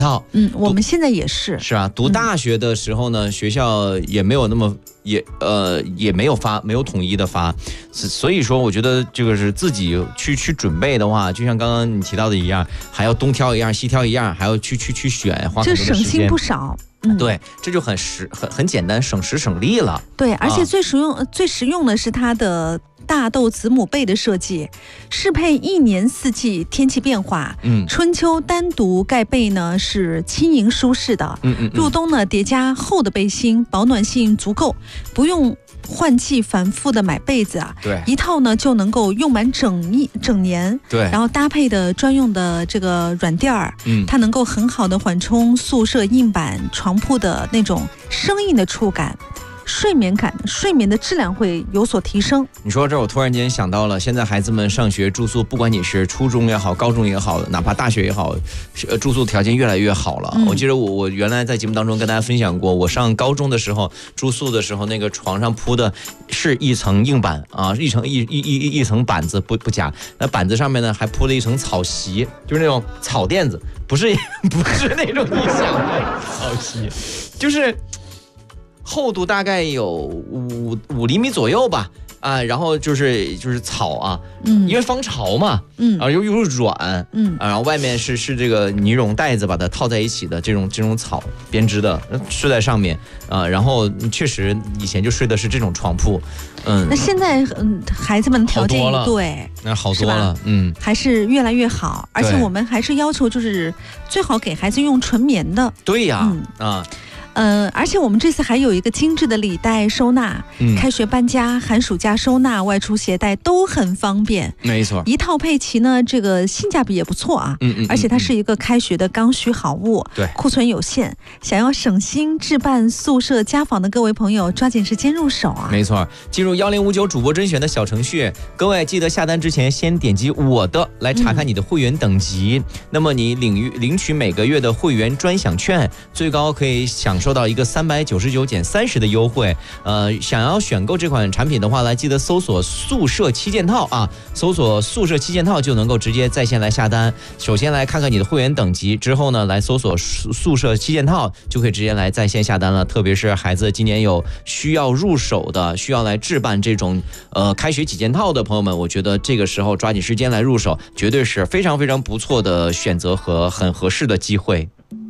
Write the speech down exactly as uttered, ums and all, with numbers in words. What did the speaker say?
套。 嗯，我们现在也是。 是啊，读大学的时候呢，嗯、学校也没有那么也呃也没有发没有统一的发，所以说我觉得这个是自己去去准备的话，就像刚刚你提到的一样，还要东挑一样西挑一样，还要去去去选，花很多的时间， 这省心不少。 嗯，对，这就很实很很简单，省时省力了。 对，而且最实用、啊、最实用的是它的大豆子母被的设计，适配一年四季天气变化。嗯，春秋单独盖被呢是轻盈舒适的，嗯嗯嗯，入冬呢叠加厚的背心，保暖性足够，不用换季反复的买被子啊， 对， 一套呢就能够用满整一整年， 对， 然后搭配的专用的这个软垫儿， 嗯， 它能够很好的缓冲宿舍硬板床铺的那种生硬的触感。睡眠感，睡眠的质量会有所提升。 你说这，我突然间想到了，现在孩子们上学住宿，不管你是初中也好，高中也好，哪怕大学也好，住宿条件越来越好了。嗯、我记得我我原来在节目当中跟大家分享过，我上高中的时候住宿的时候，那个床上铺的是一层硬板啊，一层一一一一层板子不不假，那板子上面呢还铺了一层草席，就是那种草垫子，不是不是那种你想的草席，就是。厚度大概有五五厘米左右吧，啊，然后就是就是草啊，嗯，因为防潮嘛，嗯，啊又又软，嗯，啊，然后外面是是这个尼龙带子把它套在一起的这种这种草编织的，睡在上面，啊，然后确实以前就睡的是这种床铺，嗯， 那现在嗯孩子们条件对， 那好多了，嗯， 还是越来越好，而且我们还是要求就是最好给孩子用纯棉的， 对呀，嗯、啊。 呃，而且我们这次还有一个精致的礼袋收纳，嗯，开学搬家、寒暑假收纳、外出携带都很方便。 没错， 一套配齐呢，这个性价比也不错啊。嗯 嗯, 嗯，而且它是一个开学的刚需好物， 对， 库存有限，想要省心置办宿舍家访的各位朋友，抓紧时间入手啊。 没错，进入幺零五九主播甄选的小程序，各位记得下单之前先点击我的来查看你的会员等级，嗯、那么你领域领取每个月的会员专享券，最高可以享受到一个三百九十九减三十的优惠。呃，想要选购这款产品的话，来记得搜索宿舍七件套啊，搜索宿舍七件套就能够直接在线来下单。首先来看看你的会员等级，之后呢来搜索宿舍七件套，就可以直接来在线下单了。特别是孩子今年有需要入手的，需要来置办这种呃开学几件套的朋友们，我觉得这个时候抓紧时间来入手，绝对是非常非常不错的选择和很合适的机会。